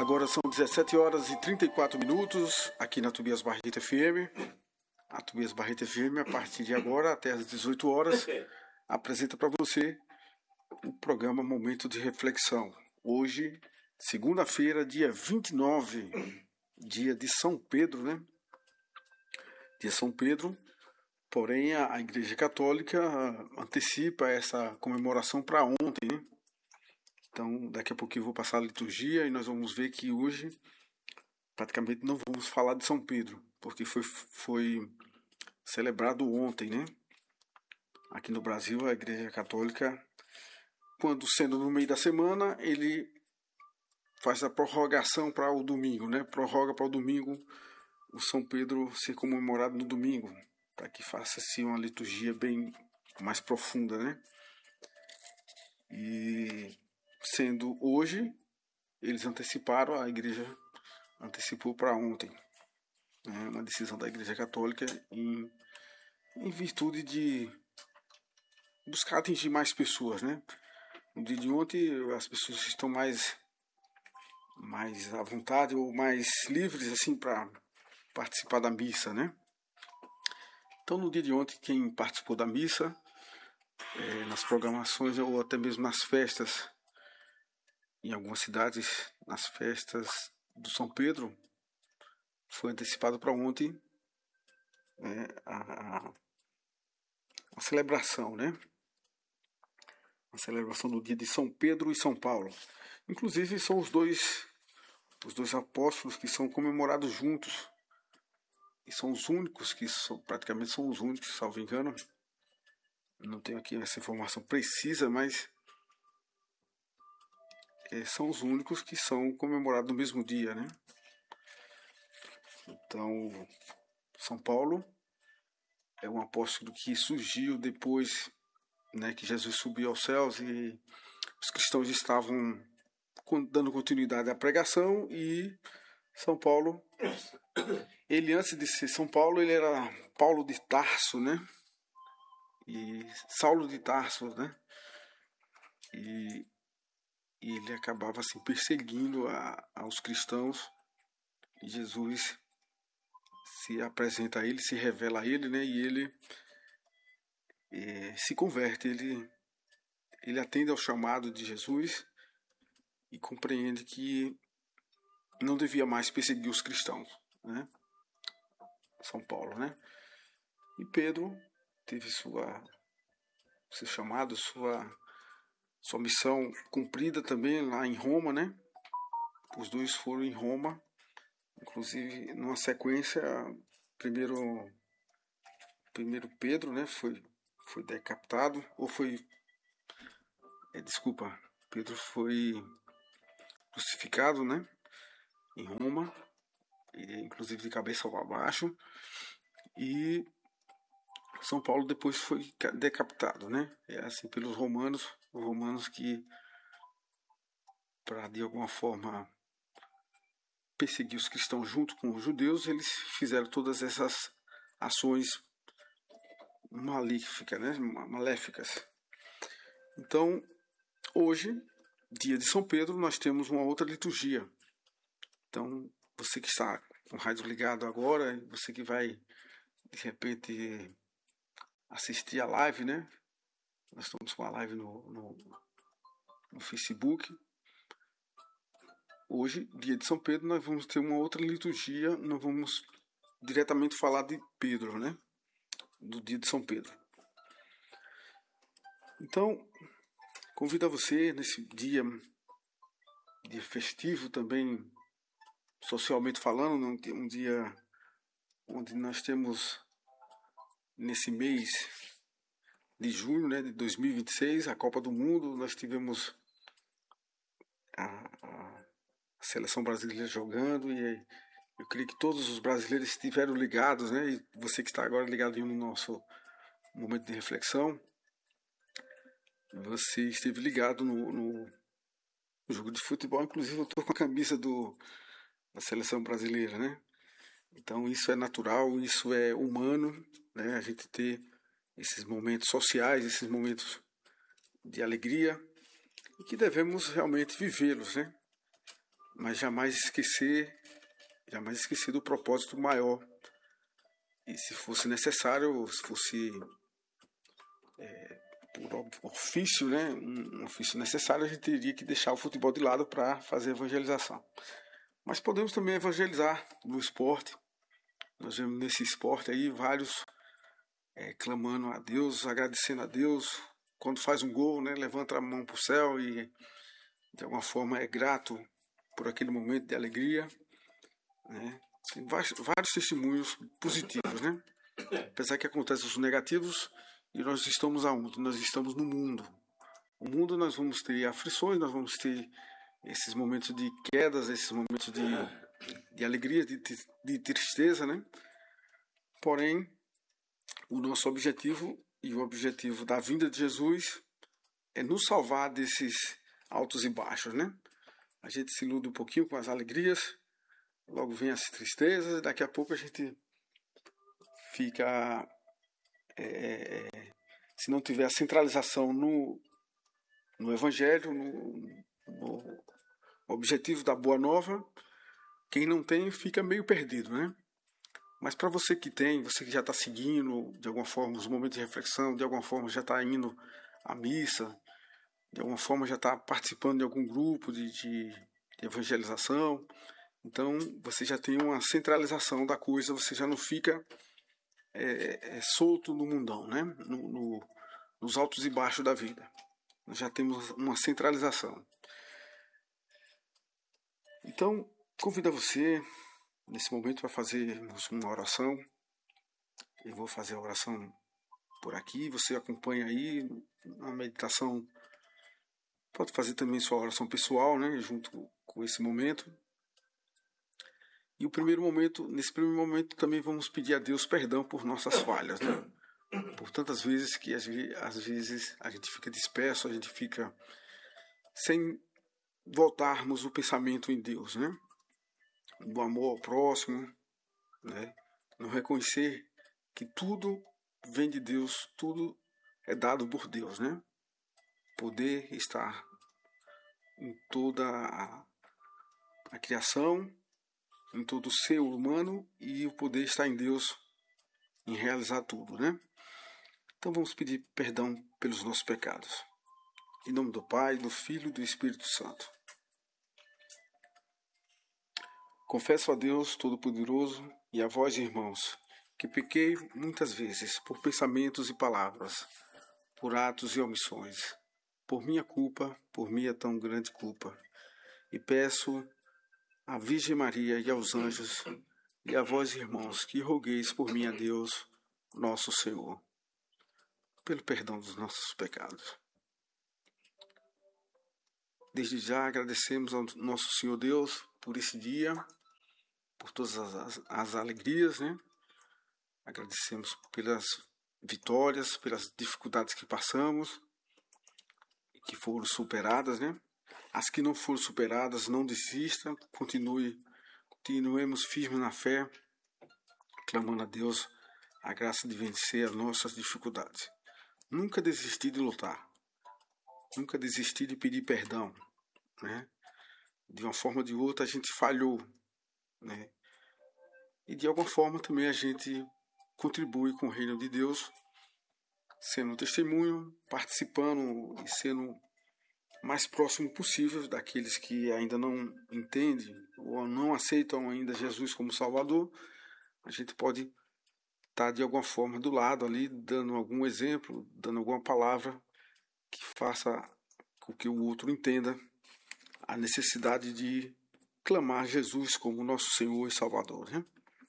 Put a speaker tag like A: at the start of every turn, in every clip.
A: Agora são 17 horas e 34 minutos aqui na Tobias Barreto FM. A Tobias Barreto FM, a partir de agora até às 18 horas, apresenta para você o programa Momento de Reflexão. Hoje, segunda-feira, dia 29, dia de São Pedro, né? Dia São Pedro, porém a Igreja Católica antecipa essa comemoração para ontem, né? Então, daqui a pouquinho eu vou passar a liturgia e nós vamos ver que hoje praticamente não vamos falar de São Pedro, porque foi celebrado ontem, né? Aqui no Brasil, a Igreja Católica, quando sendo no meio da semana, ele faz a prorrogação para o domingo, né? Prorroga para o domingo o São Pedro ser comemorado no domingo, para que faça-se uma liturgia bem mais profunda, né? E sendo hoje, eles anteciparam, a Igreja antecipou para ontem, né? Uma decisão da Igreja Católica em virtude de buscar atingir mais pessoas, né? No dia de ontem as pessoas estão mais à vontade ou mais livres assim para participar da missa, né? Então no dia de ontem quem participou da missa, nas programações ou até mesmo nas festas, em algumas cidades, nas festas do São Pedro, foi antecipado para ontem, né, a celebração, né? A celebração do dia de São Pedro e São Paulo. Inclusive são os dois apóstolos que são comemorados juntos. E são os únicos praticamente são os únicos, salvo engano. Não tenho aqui essa informação precisa, mas são os únicos que são comemorados no mesmo dia, né? Então, São Paulo é um apóstolo que surgiu depois, né, que Jesus subiu aos céus e os cristãos estavam dando continuidade à pregação. E São Paulo, ele antes de ser São Paulo, ele era Paulo de Tarso, né? E Saulo de Tarso, né? E ele acabava assim perseguindo aos cristãos. E Jesus se apresenta a ele, se revela a ele, né? E ele se converte, ele atende ao chamado de Jesus e compreende que não devia mais perseguir os cristãos, né? São Paulo, né? E Pedro teve seu chamado, sua missão cumprida também lá em Roma, né? Os dois foram em Roma, inclusive numa sequência, primeiro Pedro, né? Foi decapitado, ou Pedro foi crucificado, né? Em Roma, inclusive de cabeça para baixo, e São Paulo depois foi decapitado, né? Assim pelos romanos que, para de alguma forma perseguir os cristãos junto com os judeus, eles fizeram todas essas ações maléficas, né? Maléficas. Então, hoje, dia de São Pedro, nós temos uma outra liturgia. Então, você que está com o rádio ligado agora, você que vai, de repente, assistir a live, né? Nós estamos com a live no Facebook. Hoje, dia de São Pedro, nós vamos ter uma outra liturgia. Nós vamos diretamente falar de Pedro, né? Do dia de São Pedro. Então, convido a você nesse dia festivo também, socialmente falando, um dia onde nós temos, nesse mês de junho, né, de 2026, a Copa do Mundo. Nós tivemos a seleção brasileira jogando e eu creio que todos os brasileiros estiveram ligados, né? E você que está agora ligado no nosso momento de reflexão, você esteve ligado no jogo de futebol. Inclusive eu estou com a camisa da seleção brasileira, né? Então isso é natural, isso é humano, né? A gente ter esses momentos sociais, esses momentos de alegria, e que devemos realmente vivê-los, né? mas jamais esquecer do propósito maior. E se fosse necessário, se fosse por ofício, né, um ofício necessário, a gente teria que deixar o futebol de lado para fazer evangelização. Mas podemos também evangelizar no esporte. Nós vemos nesse esporte aí vários clamando a Deus, agradecendo a Deus. Quando faz um gol, né, levanta a mão para o céu e de alguma forma é grato por aquele momento de alegria, né? Tem vários testemunhos positivos, né? Apesar que acontecem os negativos, e nós estamos aonde? Nós estamos no mundo. No mundo nós vamos ter aflições, nós vamos ter esses momentos de quedas, esses momentos de alegria, de tristeza, né? Porém, o nosso objetivo e o objetivo da vinda de Jesus é nos salvar desses altos e baixos, né? A gente se ilude um pouquinho com as alegrias, logo vem as tristezas, daqui a pouco a gente fica... se não tiver a centralização no Evangelho, no objetivo da Boa Nova, quem não tem fica meio perdido, né? Mas para você que tem, você que já está seguindo de alguma forma os momentos de reflexão, de alguma forma já está indo à missa, de alguma forma já está participando de algum grupo de evangelização, então você já tem uma centralização da coisa, você já não fica solto no mundão, né? Nos altos e baixos da vida. Nós já temos uma centralização. Então, convido você nesse momento para fazermos uma oração. Eu vou fazer a oração por aqui, você acompanha aí a meditação. Pode fazer também sua oração pessoal, né, junto com esse momento. E nesse primeiro momento também vamos pedir a Deus perdão por nossas falhas, né? Por tantas vezes que às vezes a gente fica disperso, a gente fica sem voltarmos o pensamento em Deus, né? Do amor ao próximo, né? Não reconhecer que tudo vem de Deus, tudo é dado por Deus, né? Poder estar em toda a criação, em todo o ser humano, e o poder está em Deus em realizar tudo, né? Então vamos pedir perdão pelos nossos pecados. Em nome do Pai, do Filho e do Espírito Santo. Confesso a Deus Todo-Poderoso e a vós, irmãos, que pequei muitas vezes por pensamentos e palavras, por atos e omissões, por minha culpa, por minha tão grande culpa. E peço à Virgem Maria e aos anjos e a vós, irmãos, que rogueis por mim a Deus, nosso Senhor, pelo perdão dos nossos pecados. Desde já agradecemos ao nosso Senhor Deus por esse dia, por todas as alegrias, né? Agradecemos pelas vitórias, pelas dificuldades que passamos e que foram superadas, né? As que não foram superadas, não desistam, continuemos firmes na fé, clamando a Deus a graça de vencer as nossas dificuldades. Nunca desistir de lutar, nunca desistir de pedir perdão, né? De uma forma ou de outra a gente falhou, né? E de alguma forma também a gente contribui com o reino de Deus, sendo um testemunho, participando e sendo mais próximo possível daqueles que ainda não entendem ou não aceitam ainda Jesus como Salvador. A gente pode estar de alguma forma do lado ali, dando algum exemplo, dando alguma palavra que faça com que o outro entenda a necessidade de clamar Jesus como nosso Senhor e Salvador, né?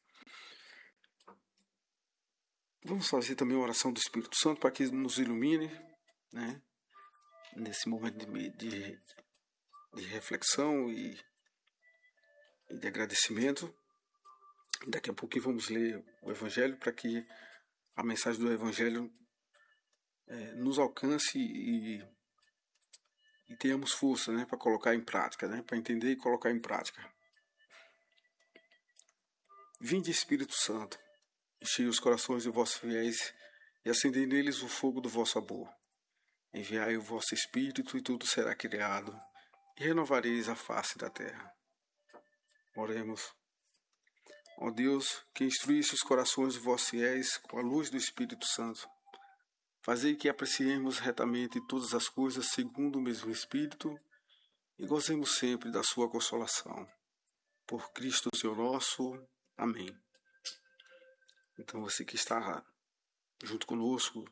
A: Vamos fazer também a oração do Espírito Santo para que nos ilumine, né? Nesse momento de reflexão e de agradecimento. Daqui a pouquinho vamos ler o Evangelho para que a mensagem do Evangelho nos alcance e tenhamos força, né, para colocar em prática, né, para entender e colocar em prática. Vinde, Espírito Santo, enchei os corações de vossos fiéis e acendei neles o fogo do vosso amor. Enviai o vosso Espírito e tudo será criado, e renovareis a face da terra. Oremos. Ó Deus, que instruísse os corações de vossos fiéis com a luz do Espírito Santo, fazei que apreciemos retamente todas as coisas segundo o mesmo Espírito e gozemos sempre da sua consolação. Por Cristo, Senhor nosso. Amém. Então você que está junto conosco,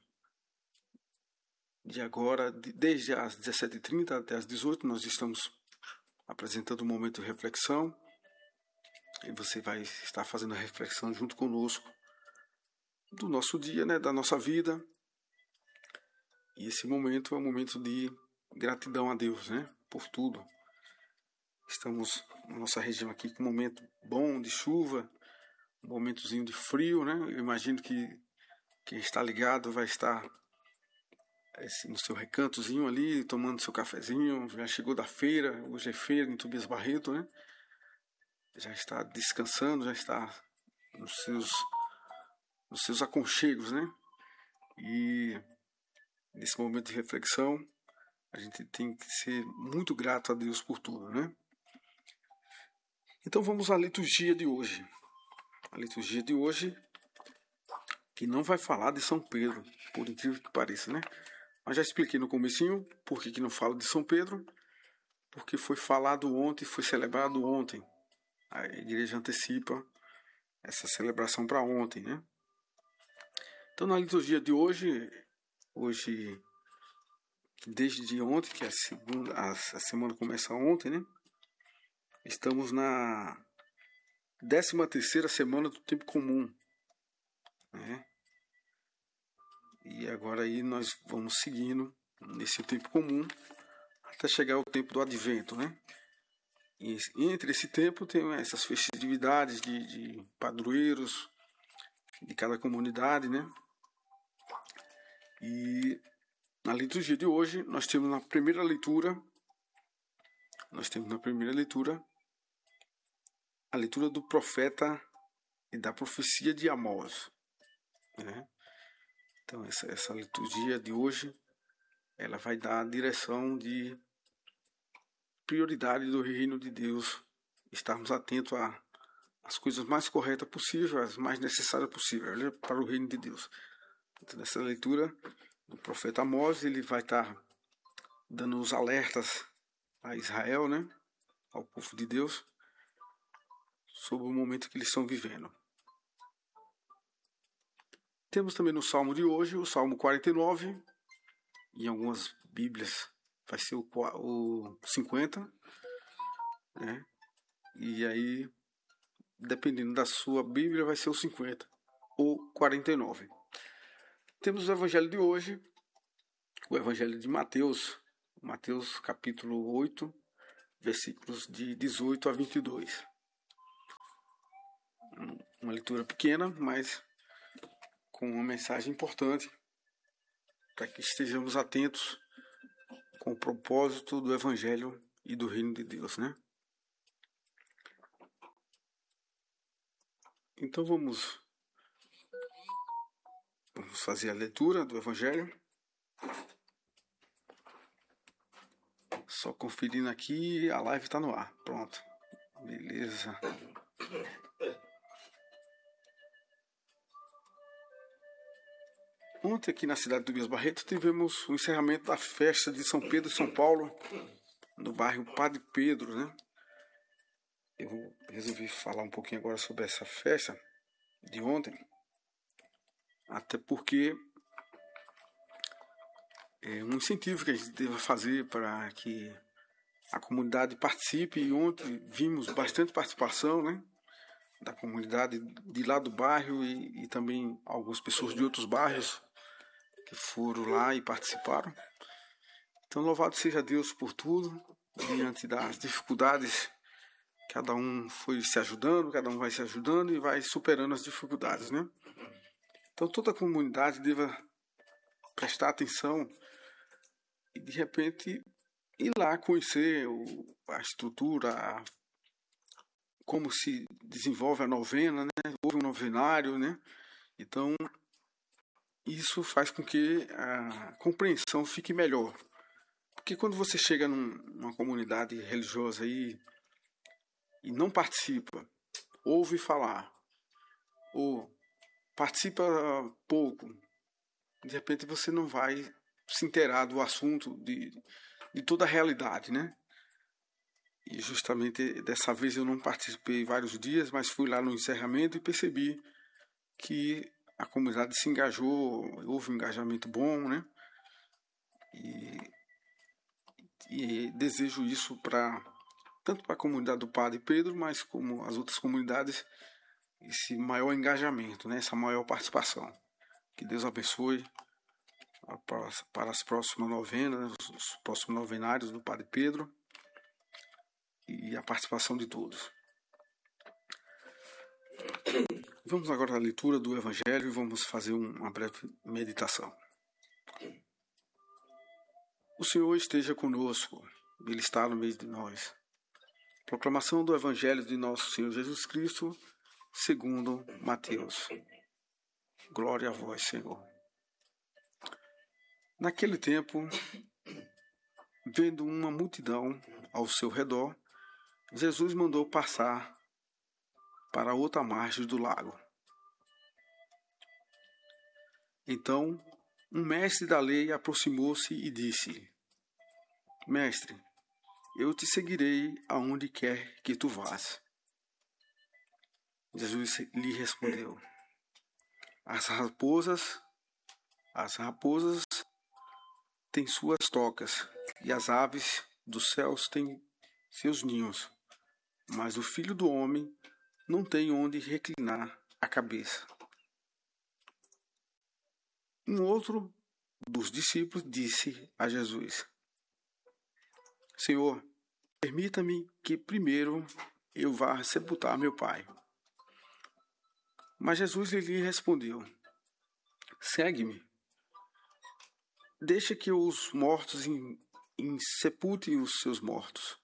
A: de agora, desde as 17h30 até as 18h, nós estamos apresentando um momento de reflexão. E você vai estar fazendo a reflexão junto conosco do nosso dia, né, da nossa vida. E esse momento é um momento de gratidão a Deus, né, por tudo. Estamos na nossa região aqui com um momento bom de chuva, um momentozinho de frio, né? Eu imagino que quem está ligado vai estar no seu recantozinho ali, tomando seu cafezinho. Já chegou da feira, hoje é feira em Tobias Barreto, né? Já está descansando, já está nos seus aconchegos, né? E nesse momento de reflexão, a gente tem que ser muito grato a Deus por tudo, né? Então vamos à liturgia de hoje. A liturgia de hoje, que não vai falar de São Pedro, por incrível que pareça, né? Mas já expliquei no comecinho por que não falo de São Pedro, porque foi falado ontem, foi celebrado ontem. A igreja antecipa essa celebração para ontem, né? Então, na liturgia de hoje, desde ontem, que a semana começa ontem, né? Estamos na 13ª semana do tempo comum, né? E agora aí nós vamos seguindo nesse tempo comum até chegar ao tempo do Advento, né? E entre esse tempo tem essas festividades de padroeiros de cada comunidade, né? E na liturgia de hoje nós temos na primeira leitura a leitura do profeta e da profecia de Amós, né? Então essa liturgia de hoje, ela vai dar a direção de prioridade do reino de Deus, estarmos atentos às coisas mais corretas possíveis, as mais necessárias possíveis para o reino de Deus. Então, nessa leitura do profeta Amós, ele vai estar dando os alertas a Israel, né, ao povo de Deus, sobre o momento que eles estão vivendo. Temos também no Salmo de hoje, o Salmo 49, em algumas Bíblias vai ser o 50, né? E aí, dependendo da sua Bíblia, vai ser o 50 ou 49. Temos o Evangelho de hoje, o Evangelho de Mateus capítulo 8, versículos de 18 a 22. Uma leitura pequena, mas com uma mensagem importante para que estejamos atentos com o propósito do Evangelho e do Reino de Deus, né? Então vamos fazer a leitura do Evangelho. Só conferindo aqui, a live está no ar. Pronto. Beleza. Ontem aqui na cidade de Tobias Barreto tivemos o encerramento da festa de São Pedro e São Paulo, no bairro Padre Pedro, né? Eu resolvi falar um pouquinho agora sobre essa festa de ontem, até porque é um incentivo que a gente deve fazer para que a comunidade participe, e ontem vimos bastante participação, né, da comunidade de lá do bairro e também algumas pessoas de outros bairros que foram lá e participaram. Então, louvado seja Deus por tudo, diante das dificuldades, cada um foi se ajudando, cada um vai se ajudando e vai superando as dificuldades, né? Então, toda a comunidade deva prestar atenção e, de repente, ir lá conhecer a estrutura, como se desenvolve a novena, né? Houve um novenário, né? Então, isso faz com que a compreensão fique melhor. Porque quando você chega numa comunidade religiosa aí, e não participa, ouve falar, ou participa pouco, de repente você não vai se inteirar do assunto, de toda a realidade, né? E justamente dessa vez eu não participei vários dias, mas fui lá no encerramento e percebi que a comunidade se engajou, houve um engajamento bom, né? E desejo isso tanto para a comunidade do Padre Pedro, mas como as outras comunidades, esse maior engajamento, né? Essa maior participação. Que Deus abençoe para as próximas novenas, os próximos novenários do Padre Pedro e a participação de todos. Vamos agora à leitura do Evangelho e vamos fazer uma breve meditação. O Senhor esteja conosco, Ele está no meio de nós. Proclamação do Evangelho de nosso Senhor Jesus Cristo, segundo Mateus. Glória a vós, Senhor. Naquele tempo, vendo uma multidão ao seu redor, Jesus mandou passar para outra margem do lago. Então, um mestre da lei aproximou-se e disse: Mestre, eu te seguirei aonde quer que tu vás. Jesus lhe respondeu: As raposas têm suas tocas, e as aves dos céus têm seus ninhos, mas o Filho do Homem não tem onde reclinar a cabeça. Um outro dos discípulos disse a Jesus: Senhor, permita-me que primeiro eu vá sepultar meu pai. Mas Jesus lhe respondeu: Segue-me. Deixa que os mortos sepultem os seus mortos.